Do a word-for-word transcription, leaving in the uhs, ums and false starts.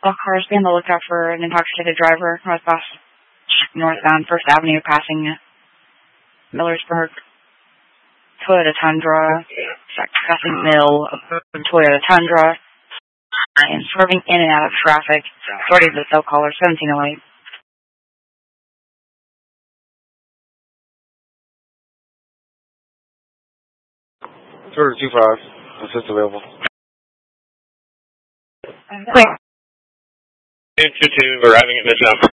All cars be on the lookout for an intoxicated driver northbound, northbound First Avenue passing Millersburg. Toyota Tundra, passing Mill, Toyota Tundra, and swerving in and out of traffic. Authority of the cell caller, seventeen oh eight. Toyota two five, assist available. Quick. two two, arriving at Midtown.